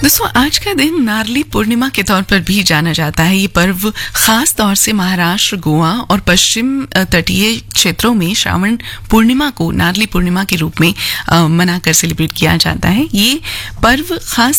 दोस्तों, आज का दिन नारली पूर्णिमा के तौर पर भी जाना जाता है। ये पर्व खास तौर से महाराष्ट्र, गोवा और पश्चिम तटीय क्षेत्रों में श्रावण पूर्णिमा को नारली पूर्णिमा के रूप में मनाकर सेलिब्रेट किया जाता है। ये पर्व खास